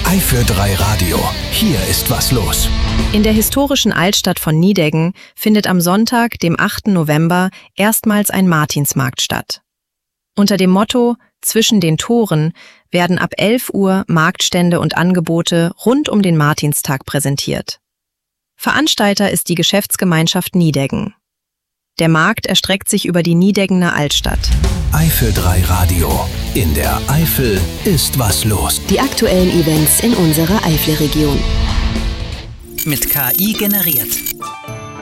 Eifel 3 Radio. Hier ist was los. In der historischen Altstadt von Nideggen findet am Sonntag, dem 8. November, erstmals ein Martinsmarkt statt. Unter dem Motto »Zwischen den Toren« werden ab 11 Uhr Marktstände und Angebote rund um den Martinstag präsentiert. Veranstalter ist die Geschäftsgemeinschaft Nideggen. Der Markt erstreckt sich über die Nideggener Altstadt. Eifel 3 Radio. In der Eifel ist was los. Die aktuellen Events in unserer Eifelregion. Mit KI generiert.